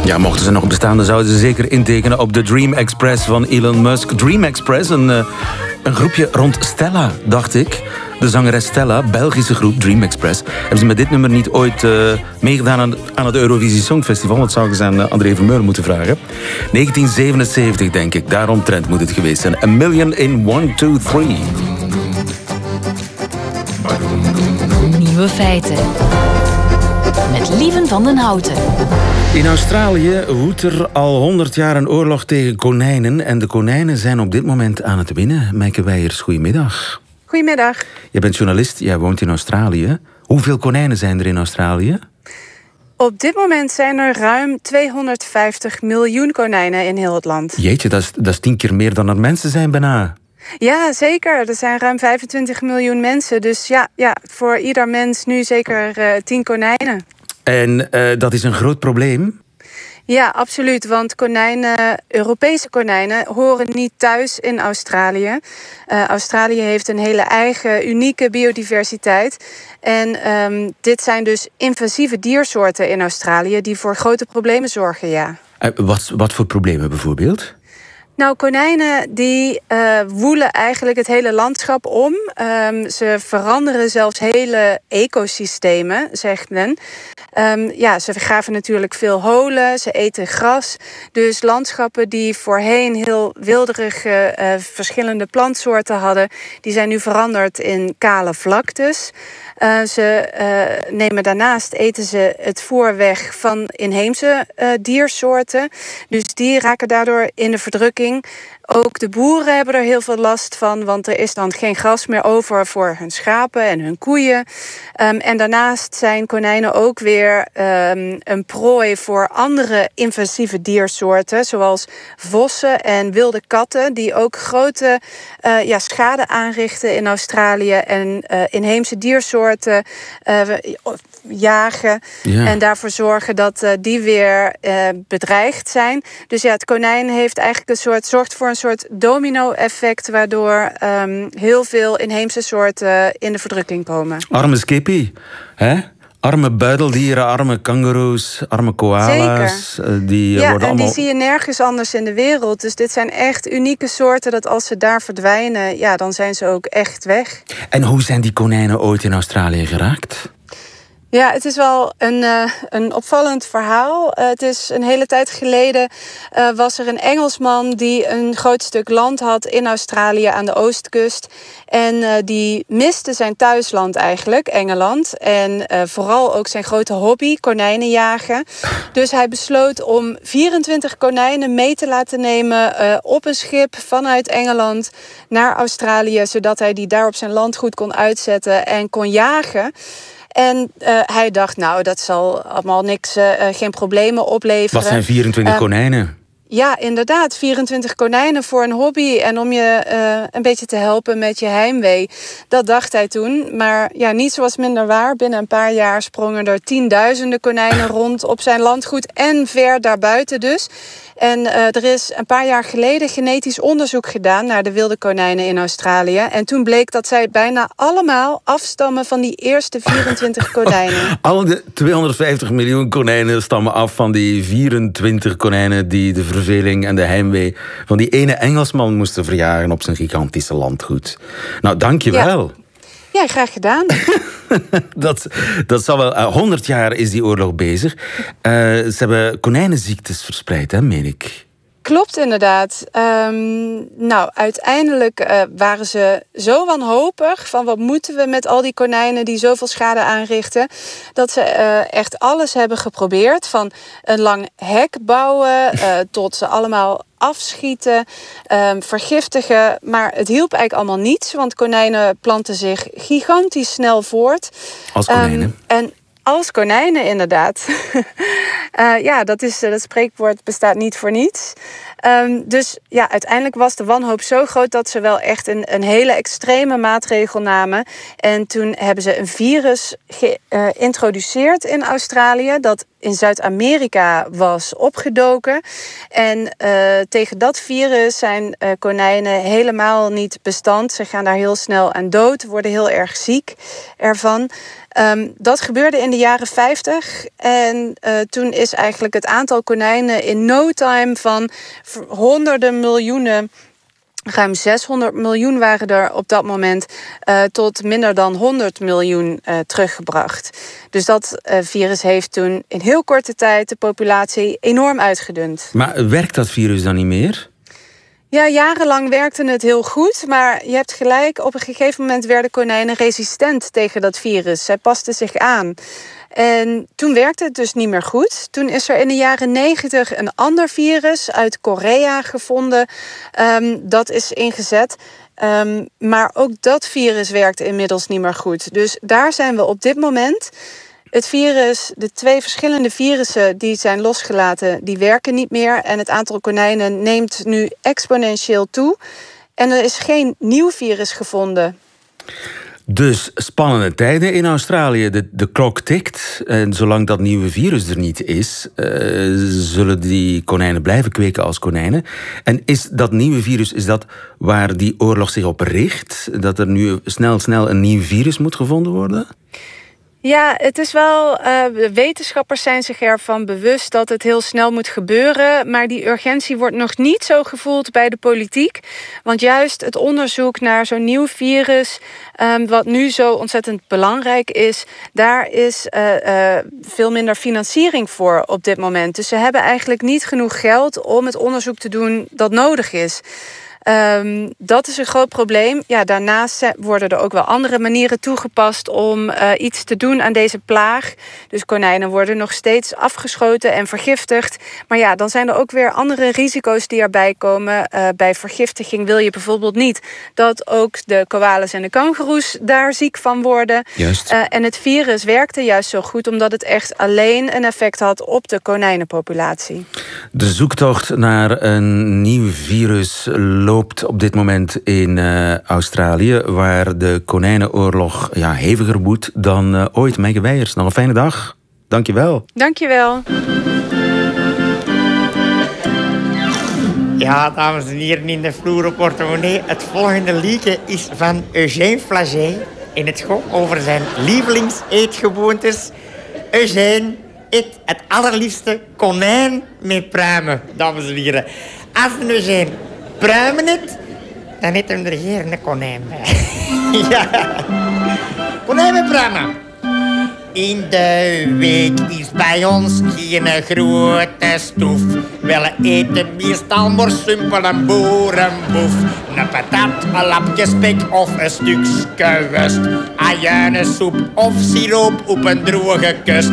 Ja, mochten ze nog bestaan, dan zouden ze zeker intekenen op de Dream Express van Elon Musk. Dream Express, een groepje rond Stella, dacht ik. De zangeres Stella, Belgische groep Dream Express. Hebben ze met dit nummer niet ooit meegedaan aan het Eurovisie Songfestival? Dat zouden ze aan André Vermeulen moeten vragen. 1977, denk ik. Daaromtrent moet het geweest zijn. A Million in 1, 2, 3. Nieuwe feiten. Met Lieven van den Houten. In Australië woedt er al 100 jaar een oorlog tegen konijnen. En de konijnen zijn op dit moment aan het winnen. Meike Weijers, goedemiddag. Goedemiddag. Je bent journalist, jij woont in Australië. Hoeveel konijnen zijn er in Australië? Op dit moment zijn er ruim 250 miljoen konijnen in heel het land. Jeetje, dat is 10 keer meer dan er mensen zijn bijna. Ja, zeker. Er zijn ruim 25 miljoen mensen. Dus ja, voor ieder mens nu zeker 10 konijnen. En dat is een groot probleem? Ja, absoluut. Want Europese konijnen horen niet thuis in Australië. Australië heeft een hele eigen, unieke biodiversiteit. En dit zijn dus invasieve diersoorten in Australië die voor grote problemen zorgen, ja. Wat voor problemen bijvoorbeeld? Nou, konijnen die woelen eigenlijk het hele landschap om. Ze veranderen zelfs hele ecosystemen, zegt men. Ze vergraven natuurlijk veel holen, ze eten gras. Dus landschappen die voorheen heel wilderige verschillende plantsoorten hadden, die zijn nu veranderd in kale vlaktes. Eten ze het voer weg van inheemse diersoorten. Dus die raken daardoor in de verdrukking. Ook de boeren hebben er heel veel last van, want er is dan geen gras meer over voor hun schapen en hun koeien. En daarnaast zijn konijnen ook weer een prooi voor andere invasieve diersoorten, zoals vossen en wilde katten, die ook grote schade aanrichten in Australië en inheemse diersoorten jagen. Ja. En daarvoor zorgen dat die weer bedreigd zijn. Dus ja, het konijn heeft eigenlijk zorgt voor een soort domino-effect, waardoor heel veel inheemse soorten in de verdrukking komen. Arme skippy, hè? Arme buideldieren, arme kangoeroes, arme koala's. Die worden allemaal... die zie je nergens anders in de wereld. Dus dit zijn echt unieke soorten dat als ze daar verdwijnen, ja, dan zijn ze ook echt weg. En hoe zijn die konijnen ooit in Australië geraakt? Ja, het is wel een opvallend verhaal. Het is een hele tijd geleden was er een Engelsman die een groot stuk land had in Australië aan de oostkust. En die miste zijn thuisland eigenlijk, Engeland. En vooral ook zijn grote hobby, konijnen jagen. Dus hij besloot om 24 konijnen mee te laten nemen op een schip vanuit Engeland naar Australië, zodat hij die daar op zijn landgoed kon uitzetten en kon jagen. En hij dacht, nou, dat zal allemaal geen problemen opleveren. Wat zijn 24 konijnen? Ja, inderdaad. 24 konijnen voor een hobby en om je een beetje te helpen met je heimwee. Dat dacht hij toen. Maar ja, niets was minder waar. Binnen een paar jaar sprongen er tienduizenden konijnen rond op zijn landgoed en ver daarbuiten dus. En er is een paar jaar geleden genetisch onderzoek gedaan naar de wilde konijnen in Australië. En toen bleek dat zij bijna allemaal afstammen van die eerste 24 konijnen. Alle de 250 miljoen konijnen stammen af van die 24 konijnen die de verveling en de heimwee van die ene Engelsman moesten verjagen op zijn gigantische landgoed. Nou, dank je wel. Ja, graag gedaan. Dat zal wel... 100 jaar is die oorlog bezig. Ze hebben konijnenziektes verspreid, hè, meen ik. Klopt, inderdaad. Uiteindelijk waren ze zo wanhopig van wat moeten we met al die konijnen die zoveel schade aanrichten, dat ze echt alles hebben geprobeerd. Van een lang hek bouwen tot ze allemaal afschieten, vergiftigen. Maar het hielp eigenlijk allemaal niets, want konijnen planten zich gigantisch snel voort. Als konijnen? Als konijnen, inderdaad. Dat spreekwoord bestaat niet voor niets. Dus ja, uiteindelijk was de wanhoop zo groot dat ze wel echt een hele extreme maatregel namen. En toen hebben ze een virus geïntroduceerd in Australië dat in Zuid-Amerika was opgedoken. En tegen dat virus zijn konijnen helemaal niet bestand. Ze gaan daar heel snel aan dood, worden heel erg ziek ervan. Dat gebeurde in de jaren 50. En toen is eigenlijk het aantal konijnen in no time van honderden miljoenen, ruim 600 miljoen waren er op dat moment, tot minder dan 100 miljoen teruggebracht. Dus dat virus heeft toen in heel korte tijd de populatie enorm uitgedund. Maar werkt dat virus dan niet meer? Ja, jarenlang werkte het heel goed, maar je hebt gelijk. Op een gegeven moment werden konijnen resistent tegen dat virus. Zij pasten zich aan. En toen werkte het dus niet meer goed. Toen is er in de jaren 90 een ander virus uit Korea gevonden. Dat is ingezet. Maar ook dat virus werkt inmiddels niet meer goed. Dus daar zijn we op dit moment. Het virus, de 2 verschillende virussen die zijn losgelaten, die werken niet meer. En het aantal konijnen neemt nu exponentieel toe. En er is geen nieuw virus gevonden. Dus spannende tijden in Australië. De klok tikt. En zolang dat nieuwe virus er niet is, zullen die konijnen blijven kweken als konijnen. En is dat nieuwe virus, is dat waar die oorlog zich op richt? Dat er nu snel een nieuw virus moet gevonden worden? Ja, het is wel. Wetenschappers zijn zich ervan bewust dat het heel snel moet gebeuren. Maar die urgentie wordt nog niet zo gevoeld bij de politiek. Want juist het onderzoek naar zo'n nieuw virus, wat nu zo ontzettend belangrijk is, daar is veel minder financiering voor op dit moment. Dus ze hebben eigenlijk niet genoeg geld om het onderzoek te doen dat nodig is. Dat is een groot probleem. Ja, daarnaast worden er ook wel andere manieren toegepast om iets te doen aan deze plaag. Dus konijnen worden nog steeds afgeschoten en vergiftigd. Maar ja, dan zijn er ook weer andere risico's die erbij komen. Bij vergiftiging wil je bijvoorbeeld niet dat ook de koalas en de kangoeroes daar ziek van worden. Juist. En het virus werkte juist zo goed omdat het echt alleen een effect had op de konijnenpopulatie. De zoektocht naar een nieuw virus loopt op dit moment in Australië, waar de konijnenoorlog heviger woedt dan ooit. Meike Weijers, nog een fijne dag. Dank je wel. Dank je wel. Ja, dames en heren, in de vloerenportemonnee. Het volgende liedje is van Eugène Flagey. En het gaat over zijn lievelingseetgewoontes. Eugène eet het allerliefste konijn met pruimen, dames en heren. Als een Eugène pruimen het, dan eet hem er geen konijn bij. Ja, konijn met pruimen. In de week is bij ons geen grote stoef. We eten meestal maar simpel een boerenboef. Een patat, een lapje spek of een stukje wust. Ajuinensoep of siroop op een droge kust.